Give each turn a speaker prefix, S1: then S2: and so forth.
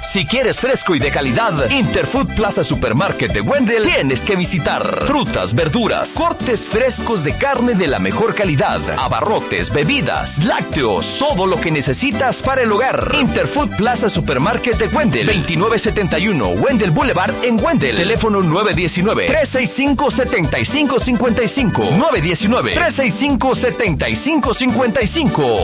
S1: Si quieres fresco y de calidad, Interfood Plaza Supermarket de Wendell tienes que visitar. Frutas, verduras, cortes frescos de carne de la mejor calidad, abarrotes, bebidas, lácteos, todo lo que necesitas para el hogar. Interfood Plaza Supermarket de Wendell, 2971 Wendell Boulevard en Wendell. Teléfono 919-365-7555. 919-365-7555.